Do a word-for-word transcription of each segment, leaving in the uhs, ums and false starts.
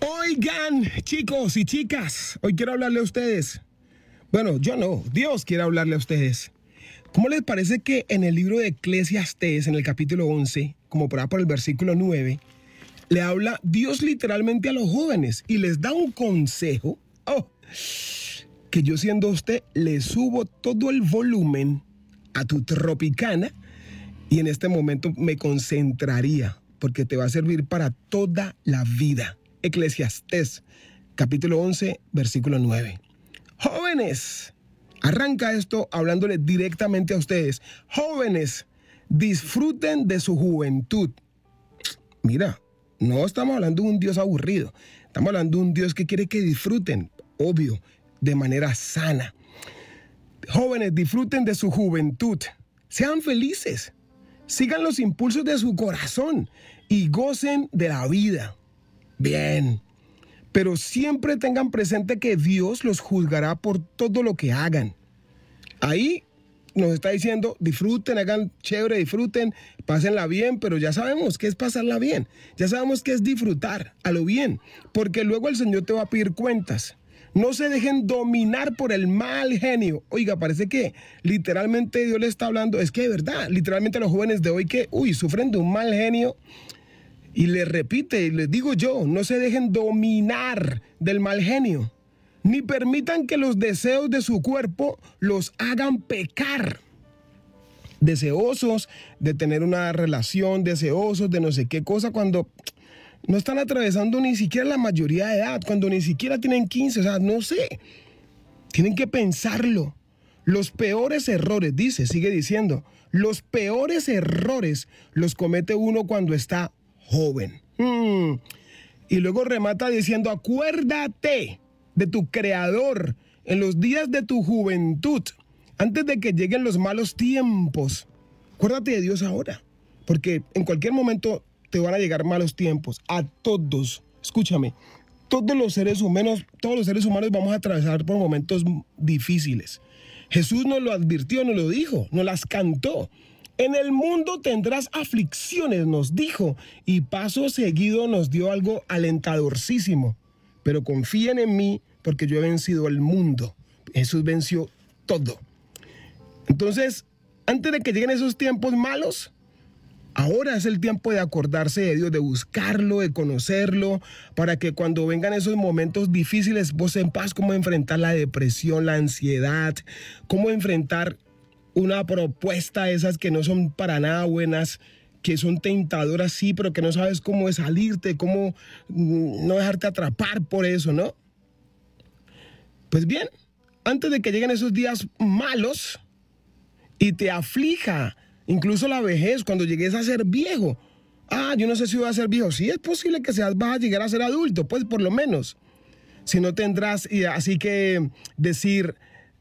Oigan, chicos y chicas, hoy quiero hablarle a ustedes. Bueno, yo no, Dios quiere hablarle a ustedes. ¿Cómo les parece que en el libro de Eclesiastés, en el capítulo once, como por ahí por el versículo nueve, le habla Dios literalmente a los jóvenes y les da un consejo? Oh, que yo siendo usted le subo todo el volumen a tu Tropicana y en este momento me concentraría porque te va a servir para toda la vida. Eclesiastés, capítulo once, versículo nueve. Jóvenes, arranca esto hablándole directamente a ustedes. Jóvenes, disfruten de su juventud. Mira, no estamos hablando de un Dios aburrido. Estamos hablando de un Dios que quiere que disfruten, obvio, de manera sana. Jóvenes, disfruten de su juventud. Sean felices. Sigan los impulsos de su corazón y gocen de la vida. Bien, pero siempre tengan presente que Dios los juzgará por todo lo que hagan. Ahí nos está diciendo, disfruten, hagan chévere, disfruten, pásenla bien, pero ya sabemos qué es pasarla bien. Ya sabemos qué es disfrutar a lo bien, porque luego el Señor te va a pedir cuentas. No se dejen dominar por el mal genio. Oiga, parece que literalmente Dios le está hablando, es que de verdad, literalmente los jóvenes de hoy que, uy, sufren de un mal genio. Y les repite, y les digo yo, no se dejen dominar del mal genio, ni permitan que los deseos de su cuerpo los hagan pecar. Deseosos de tener una relación, deseosos de no sé qué cosa, cuando no están atravesando ni siquiera la mayoría de edad, cuando ni siquiera tienen quince, o sea, no sé. Tienen que pensarlo. Los peores errores, dice, sigue diciendo, los peores errores los comete uno cuando está joven. Hmm. Y luego remata diciendo, acuérdate de tu Creador en los días de tu juventud, antes de que lleguen los malos tiempos. Acuérdate de Dios ahora, porque en cualquier momento te van a llegar malos tiempos. A todos, escúchame, todos los seres humanos, todos los seres humanos vamos a atravesar por momentos difíciles. Jesús nos lo advirtió, nos lo dijo, nos las cantó. En el mundo tendrás aflicciones, nos dijo, y paso seguido nos dio algo alentadorcísimo. Pero confíen en mí, porque yo he vencido el mundo. Jesús venció todo. Entonces, antes de que lleguen esos tiempos malos, ahora es el tiempo de acordarse de Dios, de buscarlo, de conocerlo, para que cuando vengan esos momentos difíciles, vos sepas cómo enfrentar la depresión, la ansiedad, cómo enfrentar una propuesta, esas que no son para nada buenas, que son tentadoras, sí, pero que no sabes cómo salirte, cómo no dejarte atrapar por eso, ¿no? Pues bien, antes de que lleguen esos días malos y te aflija, incluso la vejez, cuando llegues a ser viejo. Ah, yo no sé si voy a ser viejo. Sí, es posible que seas, vas a llegar a ser adulto, pues por lo menos. Si no tendrás, y así que decir,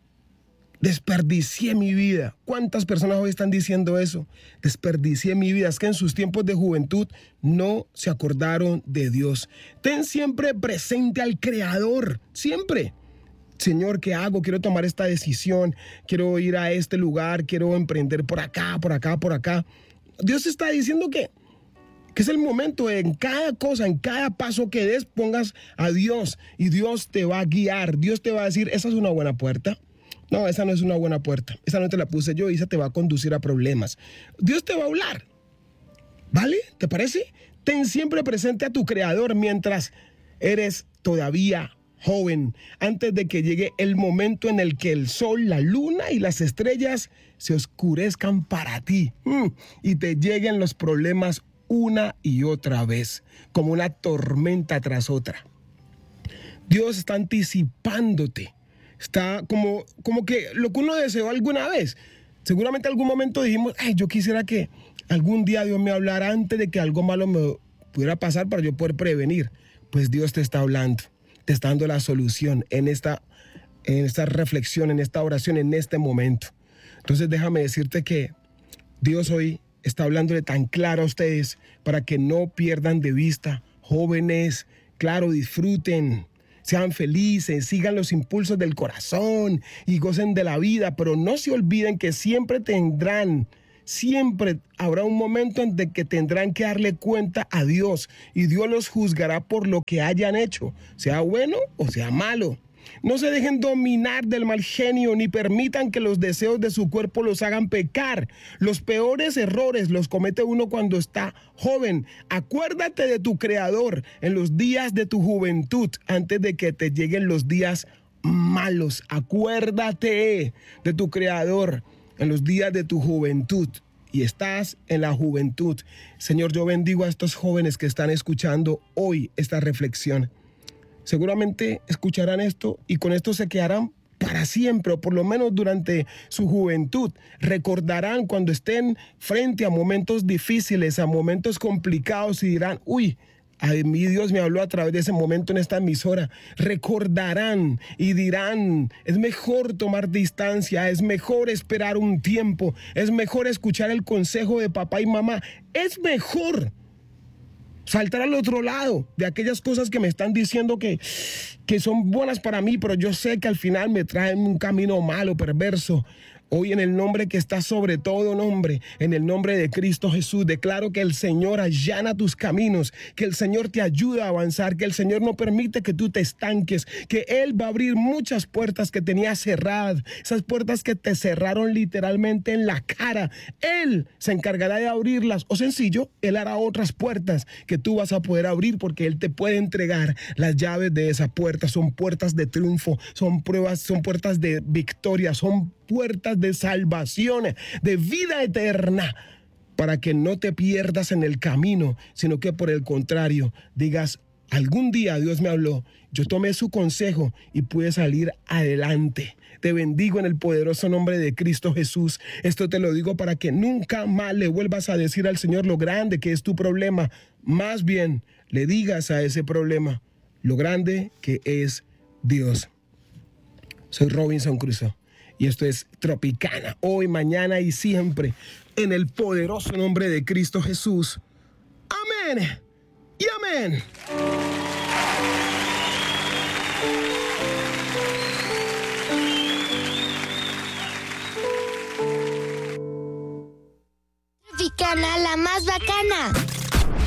desperdicié mi vida. ¿Cuántas personas hoy están diciendo eso? Desperdicié mi vida. Es que en sus tiempos de juventud no se acordaron de Dios. Ten siempre presente al Creador, siempre. Señor, ¿qué hago? Quiero tomar esta decisión, quiero ir a este lugar, quiero emprender por acá, por acá, por acá. Dios está diciendo que, que es el momento, en cada cosa, en cada paso que des, pongas a Dios y Dios te va a guiar. Dios te va a decir, esa es una buena puerta. No, esa no es una buena puerta. Esa no te la puse yo y esa te va a conducir a problemas. Dios te va a hablar. ¿Vale? ¿Te parece? Ten siempre presente a tu Creador mientras eres todavía joven, antes de que llegue el momento en el que el sol, la luna y las estrellas se oscurezcan para ti mm, y te lleguen los problemas una y otra vez, como una tormenta tras otra. Dios está anticipándote, está como, como que lo que uno deseó alguna vez. Seguramente en algún momento dijimos, ay, yo quisiera que algún día Dios me hablara antes de que algo malo me pudiera pasar para yo poder prevenir. Pues Dios te está hablando. Te está dando la solución en esta, en esta reflexión, en esta oración, en este momento. Entonces déjame decirte que Dios hoy está hablándole tan claro a ustedes para que no pierdan de vista. Jóvenes, claro, disfruten, sean felices, sigan los impulsos del corazón y gocen de la vida, pero no se olviden que siempre tendrán, siempre habrá un momento en que tendrán que darle cuenta a Dios y Dios los juzgará por lo que hayan hecho, sea bueno o sea malo. No se dejen dominar del mal genio ni permitan que los deseos de su cuerpo los hagan pecar. Los peores errores los comete uno cuando está joven. Acuérdate de tu Creador en los días de tu juventud antes de que te lleguen los días malos. Acuérdate de tu Creador en los días de tu juventud. Y estás en la juventud. Señor, yo bendigo a estos jóvenes que están escuchando hoy esta reflexión. Seguramente escucharán esto y con esto se quedarán para siempre, o por lo menos durante su juventud. Recordarán cuando estén frente a momentos difíciles, a momentos complicados y dirán, uy, a mí Dios me habló a través de ese momento en esta emisora. Recordarán y dirán, es mejor tomar distancia, es mejor esperar un tiempo, es mejor escuchar el consejo de papá y mamá, es mejor saltar al otro lado de aquellas cosas que me están diciendo que, que son buenas para mí, pero yo sé que al final me traen un camino malo, perverso. Hoy en el nombre que está sobre todo nombre, en el nombre de Cristo Jesús, declaro que el Señor allana tus caminos, que el Señor te ayuda a avanzar, que el Señor no permite que tú te estanques, que Él va a abrir muchas puertas que tenías cerradas, esas puertas que te cerraron literalmente en la cara. Él se encargará de abrirlas, o sencillo, Él hará otras puertas que tú vas a poder abrir porque Él te puede entregar las llaves de esa puerta. Son puertas de triunfo, son pruebas, son puertas de victoria, son puertas de salvación, de vida eterna, para que no te pierdas en el camino, sino que por el contrario digas, algún día Dios me habló, yo tomé su consejo y pude salir adelante. Te bendigo en el poderoso nombre de Cristo Jesús. Esto te lo digo para que nunca más le vuelvas a decir al Señor lo grande que es tu problema. Más bien, le digas a ese problema lo grande que es Dios. Soy Robinson Crusoe. Y esto es Tropicana, hoy, mañana y siempre, en el poderoso nombre de Cristo Jesús. Amén y amén. Tropicana, la más bacana.